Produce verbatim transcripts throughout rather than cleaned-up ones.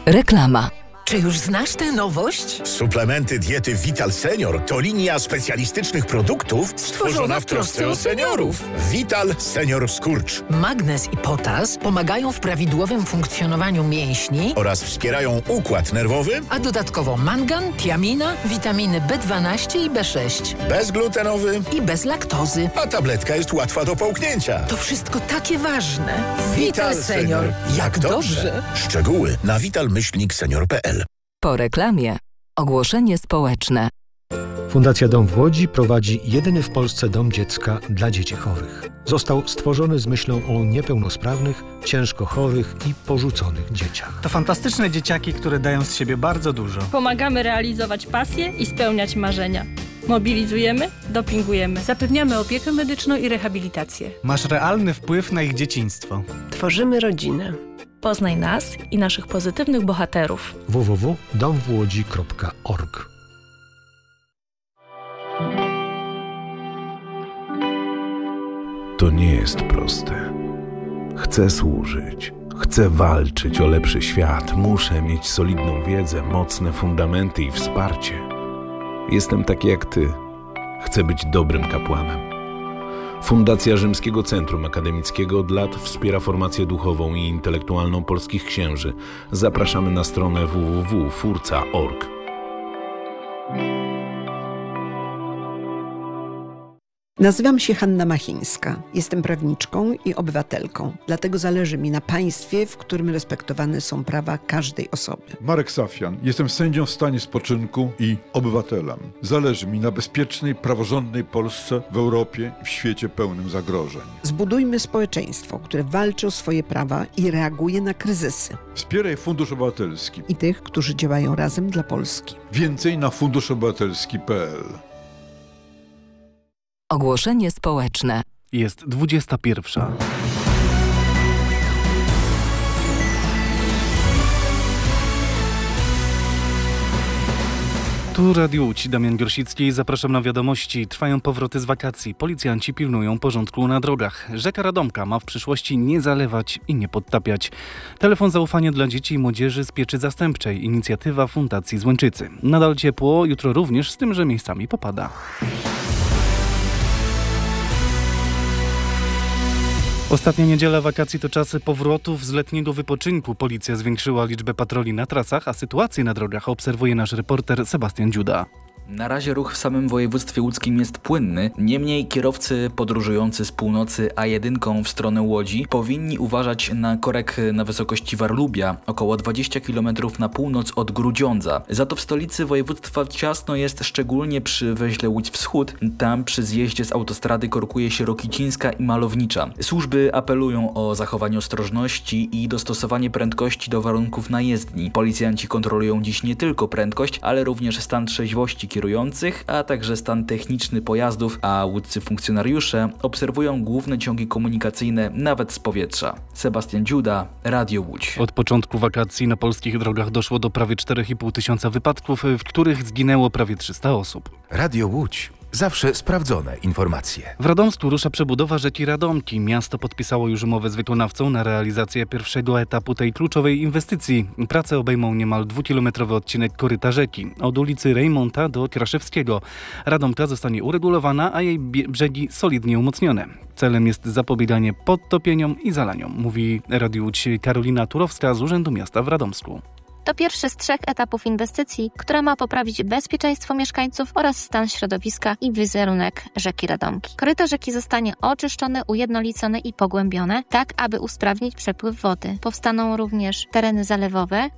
Reklama. Czy już znasz tę nowość? Suplementy diety Vital Senior to linia specjalistycznych produktów stworzona w trosce o seniorów. Vital Senior Skurcz. Magnez i potas pomagają w prawidłowym funkcjonowaniu mięśni oraz wspierają układ nerwowy, a dodatkowo mangan, tiamina, witaminy B dwanaście i B sześć. bezglutenowy I bez laktozy. A tabletka jest łatwa do połknięcia. To wszystko takie ważne. Vital Senior. Jak dobrze. Szczegóły na vital myślnik senior kropka p l. Po reklamie ogłoszenie społeczne. Fundacja Dom w Łodzi prowadzi jedyny w Polsce dom dziecka dla dzieci chorych. Został stworzony z myślą o niepełnosprawnych, ciężko chorych i porzuconych dzieciach. To fantastyczne dzieciaki, które dają z siebie bardzo dużo. Pomagamy realizować pasje i spełniać marzenia. Mobilizujemy, dopingujemy. Zapewniamy opiekę medyczną i rehabilitację. Masz realny wpływ na ich dzieciństwo. Tworzymy rodzinę. Poznaj nas i naszych pozytywnych bohaterów. w w w kropka dom w łodzi kropka org. To nie jest proste. Chcę służyć, chcę walczyć o lepszy świat, muszę mieć solidną wiedzę, mocne fundamenty i wsparcie. Jestem taki jak ty. Chcę być dobrym kapłanem. Fundacja Rzymskiego Centrum Akademickiego od lat wspiera formację duchową i intelektualną polskich księży. Zapraszamy na stronę w w w kropka furca kropka org. Nazywam się Hanna Machińska. Jestem prawniczką i obywatelką. Dlatego zależy mi na państwie, w którym respektowane są prawa każdej osoby. Marek Safian. Jestem sędzią w stanie spoczynku i obywatelem. Zależy mi na bezpiecznej, praworządnej Polsce w Europie i w świecie pełnym zagrożeń. Zbudujmy społeczeństwo, które walczy o swoje prawa i reaguje na kryzysy. Wspieraj Fundusz Obywatelski I tych, którzy działają razem dla Polski. Więcej na fundusz obywatelski kropka p l. Ogłoszenie społeczne. Jest dwudziesta pierwsza. Tu Radio Łódź, Damian Gorsicki. Zapraszam na wiadomości. Trwają powroty z wakacji. Policjanci pilnują porządku na drogach. Rzeka Radomka ma w przyszłości nie zalewać i nie podtapiać. Telefon zaufania dla dzieci i młodzieży z pieczy zastępczej. Inicjatywa Fundacji Złęczycy. Nadal ciepło, jutro również, z tym, że miejscami popada. Ostatnia niedziela wakacji to czasy powrotów z letniego wypoczynku. Policja zwiększyła liczbę patroli na trasach, a sytuację na drogach obserwuje nasz reporter Sebastian Dziuda. Na razie ruch w samym województwie łódzkim jest płynny, niemniej kierowcy podróżujący z północy A jeden w stronę Łodzi powinni uważać na korek na wysokości Warlubia, około dwadzieścia kilometrów na północ od Grudziądza. Za to w stolicy województwa ciasno jest szczególnie przy węźle Łódź Wschód, tam przy zjeździe z autostrady korkuje się Rokicińska i Malownicza. Służby apelują o zachowanie ostrożności i dostosowanie prędkości do warunków na jezdni. Policjanci kontrolują dziś nie tylko prędkość, ale również stan trzeźwości kierujących, a także stan techniczny pojazdów, a łódzcy funkcjonariusze obserwują główne ciągi komunikacyjne nawet z powietrza. Sebastian Dziuda, Radio Łódź. Od początku wakacji na polskich drogach doszło do prawie cztery i pół tysiąca wypadków, w których zginęło prawie trzysta osób. Radio Łódź. Zawsze sprawdzone informacje. W Radomsku rusza przebudowa rzeki Radomki. Miasto podpisało już umowę z wykonawcą na realizację pierwszego etapu tej kluczowej inwestycji. Prace obejmą niemal dwukilometrowy odcinek koryta rzeki, od ulicy Rejmonta do Kraszewskiego. Radomka zostanie uregulowana, a jej brzegi solidnie umocnione. Celem jest zapobieganie podtopieniom i zalaniom, mówi Radiu Łódź Karolina Turowska z Urzędu Miasta w Radomsku. To pierwszy z trzech etapów inwestycji, która ma poprawić bezpieczeństwo mieszkańców oraz stan środowiska i wizerunek rzeki Radomki. Koryto rzeki zostanie oczyszczone, ujednolicone i pogłębione, tak aby usprawnić przepływ wody. Powstaną również tereny zalewowe.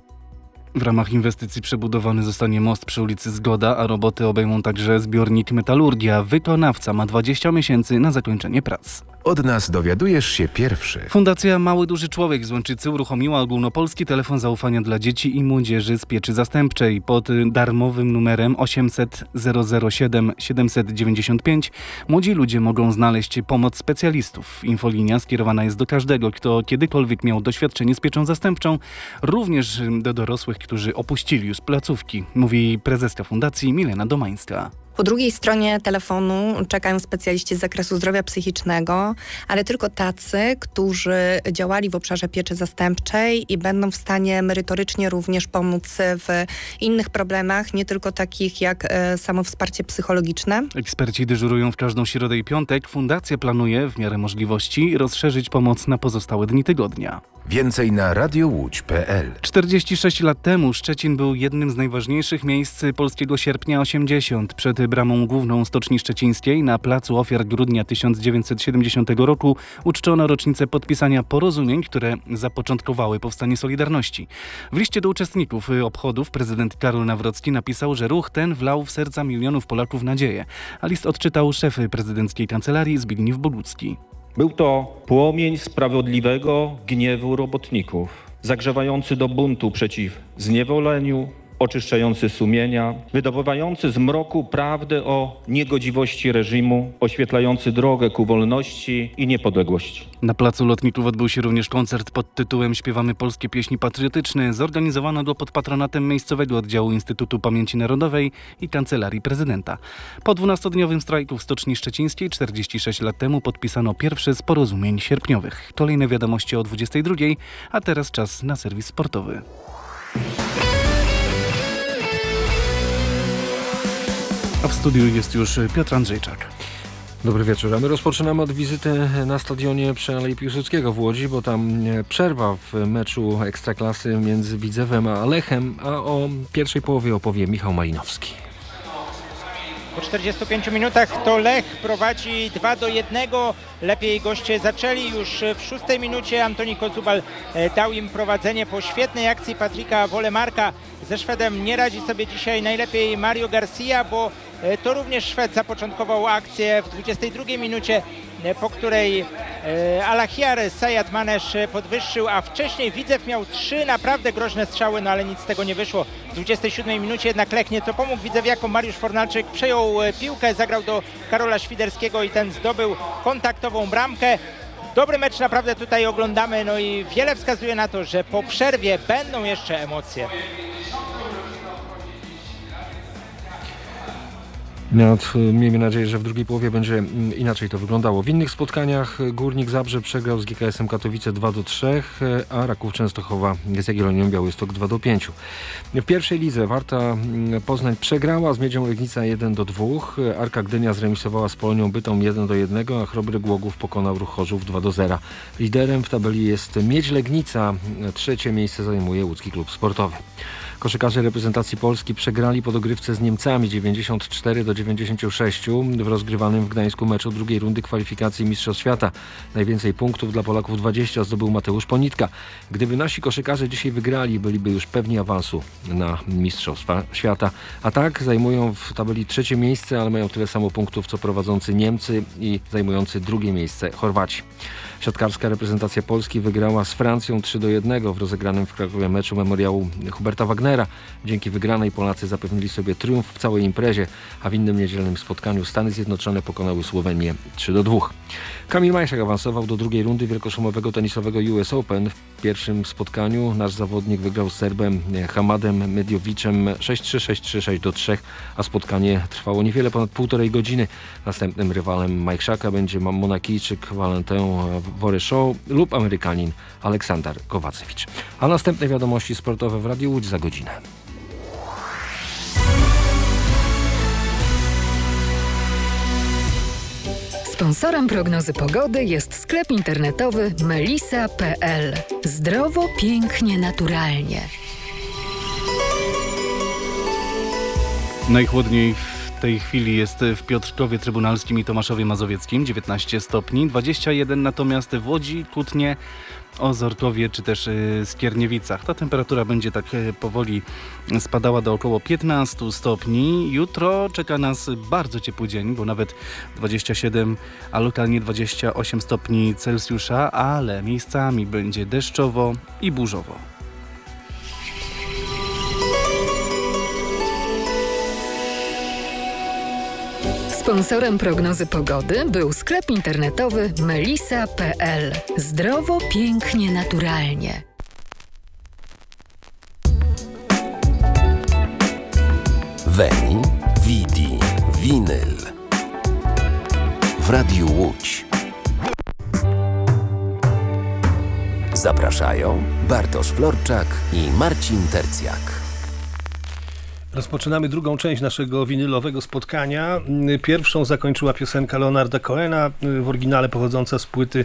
W ramach inwestycji przebudowany zostanie most przy ulicy Zgoda, a roboty obejmą także zbiornik Metalurgia. Wykonawca ma dwadzieścia miesięcy na zakończenie prac. Od nas dowiadujesz się pierwszy. Fundacja Mały Duży Człowiek z Łęczycy uruchomiła ogólnopolski telefon zaufania dla dzieci i młodzieży z pieczy zastępczej. Pod darmowym numerem osiemset zero zero siedem siedemset dziewięćdziesiąt pięć młodzi ludzie mogą znaleźć pomoc specjalistów. Infolinia skierowana jest do każdego, kto kiedykolwiek miał doświadczenie z pieczą zastępczą, również do dorosłych, którzy opuścili już placówki, mówi prezeska fundacji Milena Domańska. Po drugiej stronie telefonu czekają specjaliści z zakresu zdrowia psychicznego, ale tylko tacy, którzy działali w obszarze pieczy zastępczej i będą w stanie merytorycznie również pomóc w innych problemach, nie tylko takich jak e, samo wsparcie psychologiczne. Eksperci dyżurują w każdą środę i piątek. Fundacja planuje w miarę możliwości rozszerzyć pomoc na pozostałe dni tygodnia. Więcej na radiowódź kropka p l. czterdzieści sześć lat temu Szczecin był jednym z najważniejszych miejsc polskiego sierpnia osiemdziesiąt. Przed bramą główną Stoczni Szczecińskiej na Placu Ofiar grudnia tysiąc dziewięćset siedemdziesiątego roku uczczono rocznicę podpisania porozumień, które zapoczątkowały powstanie Solidarności. W liście do uczestników obchodów prezydent Karol Nawrocki napisał, że ruch ten wlał w serca milionów Polaków nadzieję, a list odczytał szef prezydenckiej kancelarii Zbigniew Bogucki. Był to płomień sprawiedliwego gniewu robotników, zagrzewający do buntu przeciw zniewoleniu, oczyszczający sumienia, wydobywający z mroku prawdę o niegodziwości reżimu, oświetlający drogę ku wolności i niepodległości. Na Placu Lotników odbył się również koncert pod tytułem Śpiewamy polskie pieśni patriotyczne. Zorganizowano go pod patronatem miejscowego oddziału Instytutu Pamięci Narodowej i Kancelarii Prezydenta. Po dwunastodniowym strajku w Stoczni Szczecińskiej czterdzieści sześć lat temu podpisano pierwsze z porozumień sierpniowych. Kolejne wiadomości o dwudziestej drugiej, a teraz czas na serwis sportowy. A w studiu jest już Piotr Andrzejczak. Dobry wieczór. A my rozpoczynamy od wizyty na stadionie przy Alei Piłsudskiego w Łodzi, bo tam przerwa w meczu Ekstraklasy między Widzewem a Lechem, a o pierwszej połowie opowie Michał Malinowski. Po czterdziestu pięciu minutach to Lech prowadzi dwa do jednego. Lepiej goście zaczęli już w szóstej minucie. Antoni Kozubal dał im prowadzenie po świetnej akcji Patryka Wolemarka. Ze Szwedem nie radzi sobie dzisiaj najlepiej Mario Garcia, bo to również Szwed zapoczątkował akcję w dwudziestej drugiej minucie, po której Alahiar Sayat Manesz podwyższył, a wcześniej Widzew miał trzy naprawdę groźne strzały, no ale nic z tego nie wyszło. W dwudziestej siódmej minucie jednak Lech nieco pomógł Widzewiakom. Mariusz Fornalczyk przejął piłkę, zagrał do Karola Świderskiego i ten zdobył kontaktową bramkę. Dobry mecz naprawdę tutaj oglądamy, no i wiele wskazuje na to, że po przerwie będą jeszcze emocje. Nawet miejmy nadzieję, że w drugiej połowie będzie inaczej to wyglądało. W innych spotkaniach Górnik Zabrze przegrał z G K S-em Katowice dwa do trzech, a Raków Częstochowa z Jagiellonią Białystok dwa do pięciu. W pierwszej lidze Warta Poznań przegrała z Miedzią Legnica jeden do dwóch, Arka Gdynia zremisowała z Polonią Bytom jeden do jednego, a Chrobry Głogów pokonał Ruch Chorzów dwa do zera. Liderem w tabeli jest Miedź Legnica, trzecie miejsce zajmuje Łódzki Klub Sportowy. Koszykarze reprezentacji Polski przegrali po dogrywce z Niemcami dziewięćdziesiąt cztery do dziewięćdziesięciu sześciu w rozgrywanym w Gdańsku meczu drugiej rundy kwalifikacji Mistrzostw Świata. Najwięcej punktów dla Polaków dwadzieścia zdobył Mateusz Ponitka. Gdyby nasi koszykarze dzisiaj wygrali, byliby już pewni awansu na Mistrzostwa Świata. A tak zajmują w tabeli trzecie miejsce, ale mają tyle samo punktów co prowadzący Niemcy i zajmujący drugie miejsce Chorwaci. Siatkarska reprezentacja Polski wygrała z Francją trzy do jednego w rozegranym w Krakowie meczu memoriału Huberta Wagnera. Dzięki wygranej Polacy zapewnili sobie triumf w całej imprezie, a w innym niedzielnym spotkaniu Stany Zjednoczone pokonały Słowenię trzy do dwóch. Kamil Majszak awansował do drugiej rundy wielkoszumowego tenisowego U S Open. W pierwszym spotkaniu nasz zawodnik wygrał z Serbem Hamadem Medjoviczem sześć trzy, sześć trzy, sześć do trzech, a spotkanie trwało niewiele ponad półtorej godziny. Następnym rywalem Majszaka będzie Monakijczyk Valentin Woryszow lub Amerykanin Aleksander Kowacewicz. A następne wiadomości sportowe w Radiu Łódź za godzinę. Sponsorem prognozy pogody jest sklep internetowy melisa kropka p l. Zdrowo, pięknie, naturalnie. Najchłodniej w tej chwili jest w Piotrkowie Trybunalskim i Tomaszowie Mazowieckim dziewiętnaście stopni, dwadzieścia jeden natomiast w Łodzi, Kutnie, Ozorkowie czy też Skierniewicach. Ta temperatura będzie tak powoli spadała do około piętnastu stopni. Jutro czeka nas bardzo ciepły dzień, bo nawet dwadzieścia siedem, a lokalnie dwadzieścia osiem stopni Celsjusza, ale miejscami będzie deszczowo i burzowo. Sponsorem prognozy pogody był sklep internetowy melisa kropka p l. Zdrowo, pięknie, naturalnie. Veni, vidi, Winyl w Radiu Łódź. Zapraszają Bartosz Florczak i Marcin Tercjak. Rozpoczynamy drugą część naszego winylowego spotkania. Pierwszą zakończyła piosenka Leonarda Cohena, w oryginale pochodząca z płyty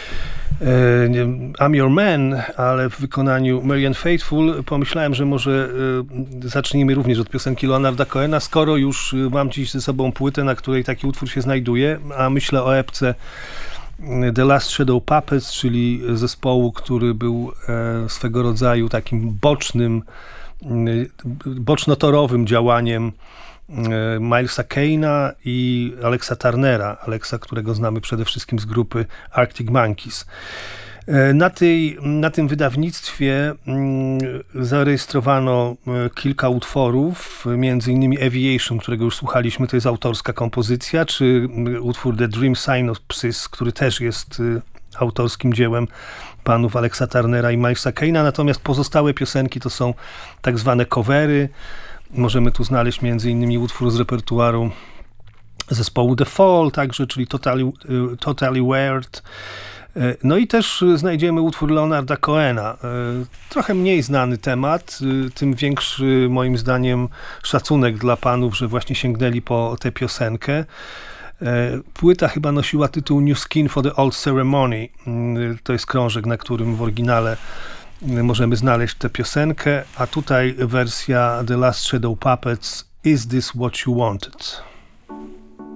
I'm Your Man, ale w wykonaniu Marianne Faithfull. Pomyślałem, że może zacznijmy również od piosenki Leonarda Cohena, skoro już mam dziś ze sobą płytę, na której taki utwór się znajduje, a myślę o epce The Last Shadow Puppets, czyli zespołu, który był swego rodzaju takim bocznym, bocznotorowym działaniem Milesa Kane'a i Alexa Turnera. Alexa, którego znamy przede wszystkim z grupy Arctic Monkeys. Na, tej, na tym wydawnictwie zarejestrowano kilka utworów, między innymi Aviation, którego już słuchaliśmy, to jest autorska kompozycja, czy utwór The Dream Synopsis, który też jest autorskim dziełem panów Alexa Turnera i Milesa Kane'a, natomiast pozostałe piosenki to są tak zwane covery. Możemy tu znaleźć między innymi utwór z repertuaru zespołu The Fall, także, czyli Totally, totally Weird. No i też znajdziemy utwór Leonarda Cohena. Trochę mniej znany temat, tym większy moim zdaniem szacunek dla panów, że właśnie sięgnęli po tę piosenkę. Płyta chyba nosiła tytuł New Skin for the Old Ceremony. To jest krążek, na którym w oryginale możemy znaleźć tę piosenkę, a tutaj wersja The Last Shadow Puppets, Is This What You Wanted?